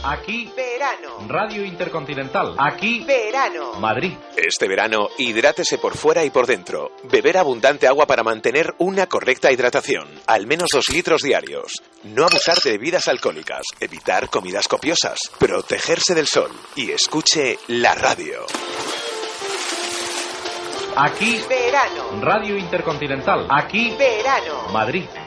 Aquí, verano. Radio Intercontinental. Aquí, verano. Madrid. Este verano, hidrátese por fuera y por dentro. Beber abundante agua para mantener una correcta hidratación. Al menos 2 litros diarios. No abusar de bebidas alcohólicas. Evitar comidas copiosas. Protegerse del sol. Y escuche la radio. Aquí, verano. Radio Intercontinental. Aquí, Verano. Madrid.